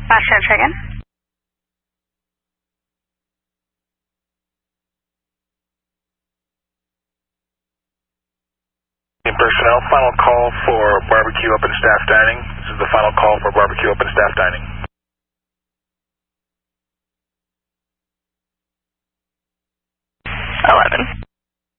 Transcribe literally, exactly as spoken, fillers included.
Last chance again. Personnel, final call for barbecue open staff dining. This is the final call for barbecue open staff dining. eleven.